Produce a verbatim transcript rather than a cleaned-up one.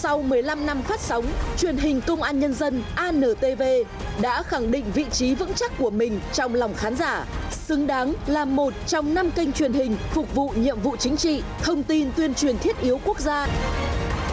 Sau mười lăm năm phát sóng, truyền hình Công an Nhân dân A N T V đã khẳng định vị trí vững chắc của mình trong lòng khán giả, xứng đáng là một trong năm kênh truyền hình phục vụ nhiệm vụ chính trị, thông tin tuyên truyền thiết yếu quốc gia.